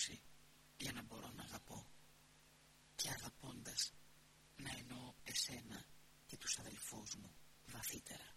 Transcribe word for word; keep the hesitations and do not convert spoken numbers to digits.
γνώση για να μπορώ να αγαπώ και αγαπώντας να εννοώ εσένα και τους αδελφούς μου βαθύτερα.